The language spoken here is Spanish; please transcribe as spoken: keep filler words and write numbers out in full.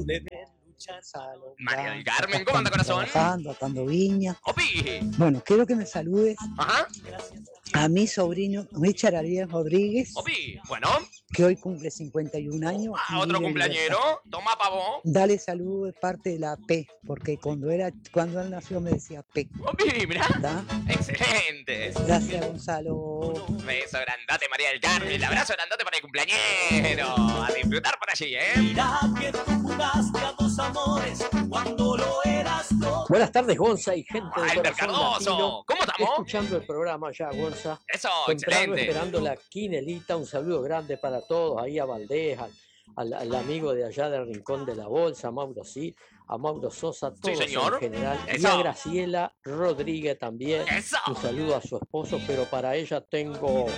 Gonzalo, María del Blanca, Carmen, acá ¿cómo anda, estamos corazón? trabajando, atando viña. ¡Opi! Bueno, quiero que me saludes Ajá. a mi sobrino Richard Ariel Rodríguez, ¡Opi! Bueno. que hoy cumple cincuenta y un años Ah, y otro vive en Libertad. cumpleañero. Toma, pavo. Dale saludo de parte de la P, porque cuando era cuando él nació me decía P. ¡Opi! Mirá. ¿Está? Excelente. Gracias, Gonzalo. Beso grandote, María del Carmen. El abrazo grandote para el cumpleañero. A disfrutar por allí, ¿eh? Mira que tú jugaste a tus amores cuando lo eras todo. Buenas tardes, Gonza y gente de Walter Corazón Cardoso. Latino. ¿Cómo estamos? Escuchando el programa ya, Gonza. Eso, Temprano excelente. esperando la quinelita. Un saludo grande para todos. Ahí a Valdés, al, al, al amigo de allá del Rincón de la Bolsa, a Mauro sí, a Mauro Sosa, todos Sí, señor. en general. Eso. Y a Graciela Rodríguez también. Eso. Un saludo a su esposo, pero para ella tengo